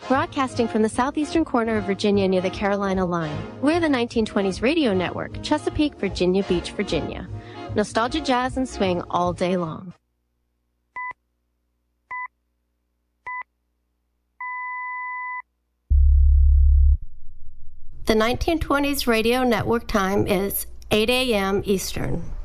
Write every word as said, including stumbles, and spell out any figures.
Broadcasting from the southeastern corner of Virginia near the Carolina line, we're the nineteen twenties Radio Network, Chesapeake, Virginia Beach, Virginia. Nostalgia, jazz, and swing all day long. The nineteen twenties Radio Network time is eight a m Eastern.